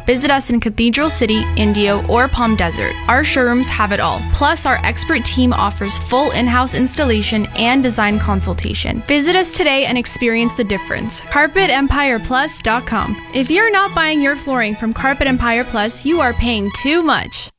Visit us in Cathedral City, Indio, or Palm Desert. Our showrooms have it all. Plus, our expert team offers full in-house installation and design consultation. Visit us today and experience the difference. CarpetEmpirePlus.com. If you're not buying your flooring from Carpet Empire Plus, you are paying too much.